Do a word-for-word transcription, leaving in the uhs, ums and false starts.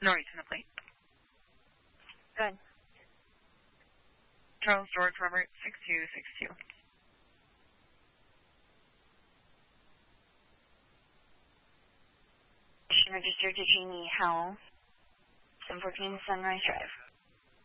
Noise in the plate. Good. Charles George Robert, six two six two. Registered to Jamie Howell, seven fourteen Sunrise Drive.